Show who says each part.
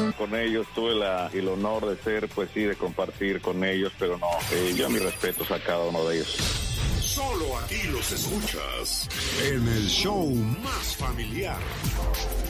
Speaker 1: con ellos, tuve el honor de ser, pues sí, de compartir con ellos, pero no, yo mis respetos a cada uno de ellos.
Speaker 2: Solo aquí los escuchas en el show más familiar.